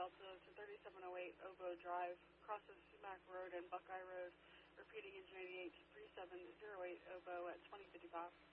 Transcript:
Delta to 3708 Oboe Drive, crosses Sumac Road and Buckeye Road, repeating engine 88 to 3708 Oboe at 2055.